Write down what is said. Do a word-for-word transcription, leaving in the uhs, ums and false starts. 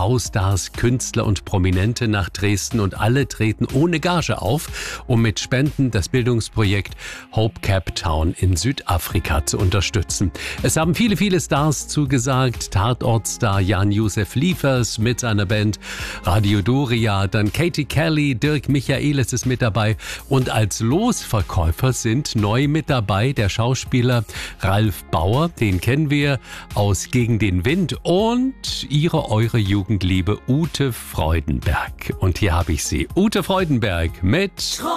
V-Stars, Künstler und Prominente nach Dresden und alle treten ohne Gage auf, um mit Spenden das Bildungsprojekt Hope Cape Town in Südafrika zu unterstützen. Es haben viele, viele Stars zugesagt. Tatortstar Jan-Josef Liefers mit seiner Band Radio Doria, dann Katie Kelly, Dirk Michaelis ist mit dabei und als Losverkäufer sind neu mit dabei der Schauspieler Ralf Bauer, den kennen wir aus Gegen den Wind, und ihre, eure Jugendliebe Ute Freudenberg. Und hier habe ich sie, Ute Freudenberg mit